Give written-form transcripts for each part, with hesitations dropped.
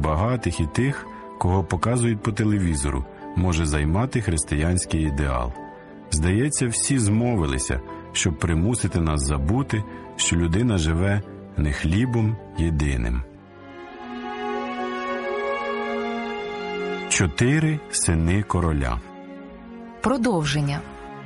багатих і тих, кого показують по телевізору, може займати християнський ідеал. Здається, всі змовилися, щоб примусити нас забути, що людина живе не хлібом єдиним. 4 сини короля. Продовження.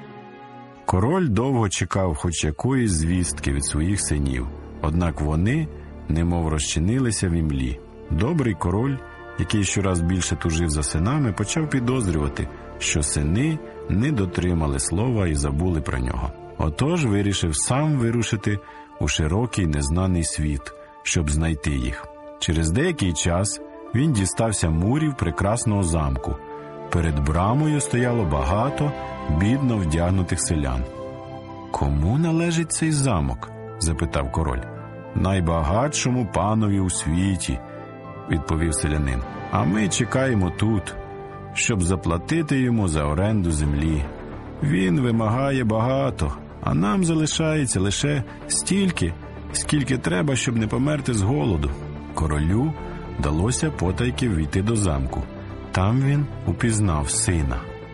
Король довго чекав хоч якоїсь звістки від своїх синів, однак вони немов розчинилися в імлі. Добрий король, який щораз більше тужив за синами, почав підозрювати, що сини не дотримали слова і забули про нього. Отож вирішив сам вирушити у широкий незнаний світ, щоб знайти їх. Через деякий час він дістався мурів прекрасного замку. Перед брамою стояло багато бідно вдягнутих селян. «Кому належить цей замок?» – запитав король. «Найбагатшому панові у світі», – відповів селянин. «А ми чекаємо тут, щоб заплатити йому за оренду землі. Він вимагає багато, а нам залишається лише стільки, скільки треба, щоб не померти з голоду». Королю вдалося потайки ввійти до замку. Там він упізнав сина.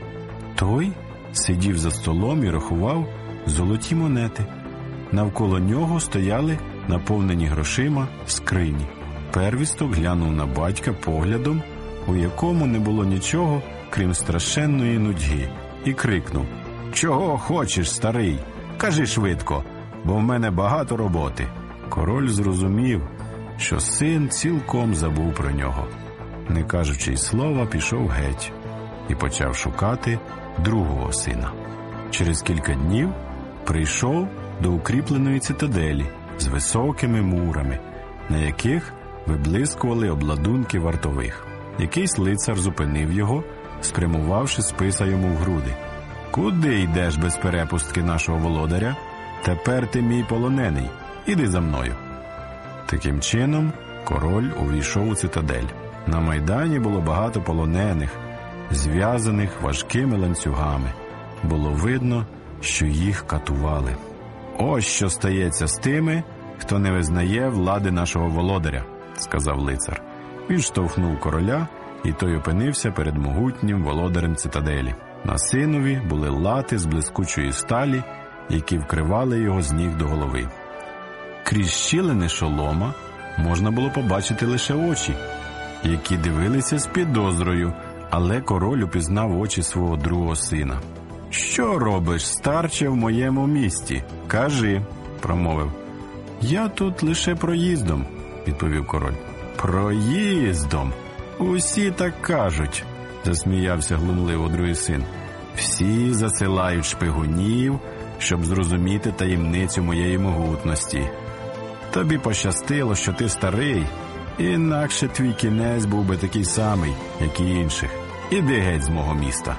Той сидів за столом і рахував золоті монети. Навколо нього стояли наповнені грошима скрині. Первісток глянув на батька поглядом, у якому не було нічого, крім страшенної нудьги, і крикнув: «Чого хочеш, старий? Кажи швидко, бо в мене багато роботи». Король зрозумів, що син цілком забув про нього. Не кажучи й слова, пішов геть і почав шукати другого сина. Через кілька днів прийшов до укріпленої цитаделі з високими мурами, на яких виблискували обладунки вартових. Якийсь лицар зупинив його, спрямувавши списа йому в груди. «Куди йдеш без перепустки нашого володаря? Тепер ти мій полонений. Іди за мною». Таким чином, король увійшов у цитадель. На майдані було багато полонених, зв'язаних важкими ланцюгами. Було видно, що їх катували. «Ось що стається з тими, хто не визнає влади нашого володаря», – сказав лицар. Він штовхнув короля, і той опинився перед могутнім володарем цитаделі. На синові були лати з блискучої сталі, які вкривали його з ніг до голови. Крізь щілини шолома можна було побачити лише очі, які дивилися з підозрою, але король упізнав очі свого другого сина. «Що робиш, старче, в моєму місті? Кажи», – промовив. «Я тут лише проїздом», – відповів король. «Проїздом? Усі так кажуть», – засміявся глумливо другий син. «Всі засилають шпигунів, щоб зрозуміти таємницю моєї могутності. Тобі пощастило, що ти старий, інакше твій кінець був би такий самий, як і інших. Іди геть з мого міста».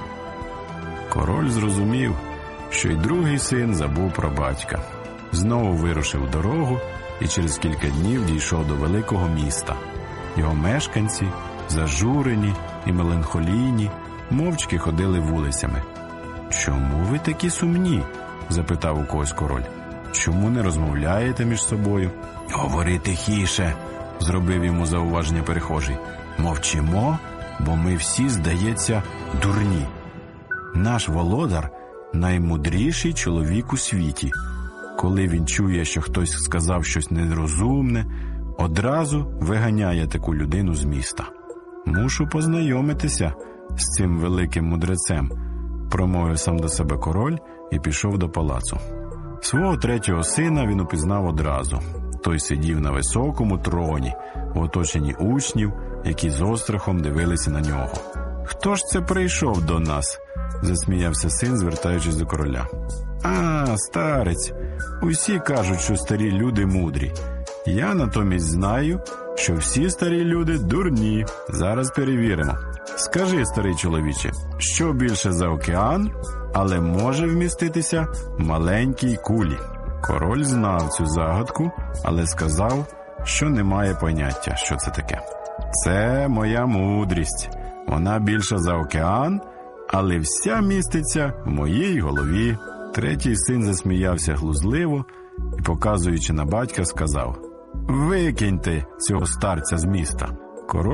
Король зрозумів, що й другий син забув про батька. Знову вирушив в дорогу і через кілька днів дійшов до великого міста. Його мешканці, зажурені і меланхолійні, мовчки ходили вулицями. «Чому ви такі сумні?» – запитав у когось король. «Чому не розмовляєте між собою?» «Говори тихіше», – зробив йому зауваження перехожий. «Мовчимо, бо ми всі, здається, дурні. Наш володар – наймудріший чоловік у світі. Коли він чує, що хтось сказав щось нерозумне, одразу виганяє таку людину з міста. Мушу познайомитися з цим великим мудрецем», – промовив сам до себе король і пішов до палацу. Свого третього сина він упізнав одразу. Той сидів на високому троні, в оточенні учнів, які з острахом дивилися на нього. «Хто ж це прийшов до нас?» – засміявся син, звертаючись до короля. «А, старець, усі кажуть, що старі люди мудрі. Я натомість знаю, що всі старі люди дурні. Зараз перевіримо. Скажи, старий чоловіче, що більше за океан, але може вміститися в маленькій кулі?» Король знав цю загадку, але сказав, що не має поняття, що це таке. «Це моя мудрість. Вона більша за океан, але вся міститься в моїй голові». Третій син засміявся глузливо і, показуючи на батька, сказав: «Викиньте цього старця з міста». Король